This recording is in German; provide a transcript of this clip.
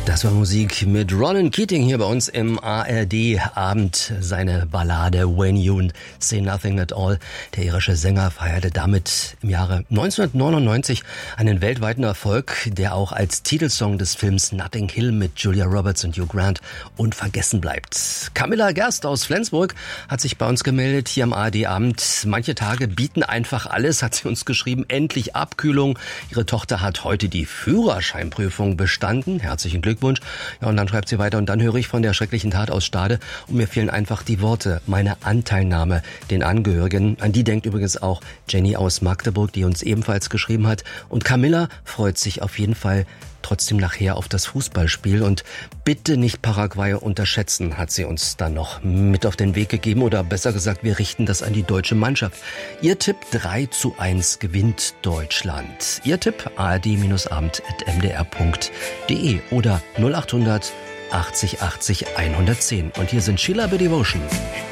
Das war Musik mit Ronan Keating hier bei uns im ARD-Abend. Seine Ballade When You Say Nothing at All. Der irische Sänger feierte damit im Jahre 1999 einen weltweiten Erfolg, der auch als Titelsong des Films Notting Hill mit Julia Roberts und Hugh Grant unvergessen bleibt. Camilla Gerst aus Flensburg hat sich bei uns gemeldet hier am ARD-Abend. Manche Tage bieten einfach alles, hat sie uns geschrieben. Endlich Abkühlung. Ihre Tochter hat heute die Führerscheinprüfung bestanden. Herzlichen Glückwunsch. Ja, und dann schreibt sie weiter, und dann höre ich von der schrecklichen Tat aus Stade und mir fehlen einfach die Worte, meine Anteilnahme den Angehörigen. An die denkt übrigens auch Jenny aus Magdeburg, die uns ebenfalls geschrieben hat. Und Camilla freut sich auf jeden Fall trotzdem nachher auf das Fußballspiel. Und bitte nicht Paraguay unterschätzen, hat sie uns dann noch mit auf den Weg gegeben. Oder besser gesagt, wir richten das an die deutsche Mannschaft. Ihr Tipp: 3:1 gewinnt Deutschland. Ihr Tipp: ard-abend@mdr.de oder 0800 80 80 110. Und hier sind Sheila Devotion.